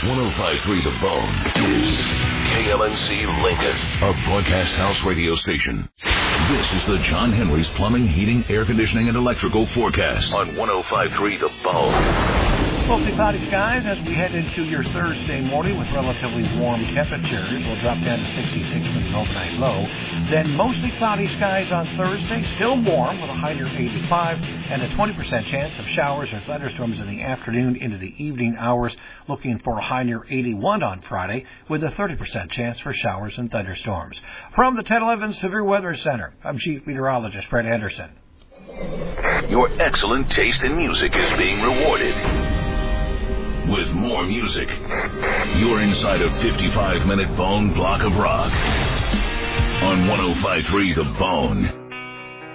105.3 The Bone is KLNC Lincoln, a broadcast house radio station. This is the John Henry's Plumbing, Heating, Air Conditioning, and Electrical forecast on 105.3 The Bone. Mostly cloudy skies as we head into your Thursday morning with relatively warm temperatures. We'll drop down to 66 for the overnight low. Then mostly cloudy skies on Thursday, still warm with a high near 85 and a 20% chance of showers or thunderstorms in the afternoon into the evening hours. Looking for a high near 81 on Friday with a 30% chance for showers and thunderstorms. From the 1011 Severe Weather Center, I'm Chief Meteorologist Fred Anderson. Your excellent taste in music is being rewarded with more music. You're inside a 55-minute Bone block of rock on 105.3 The Bone.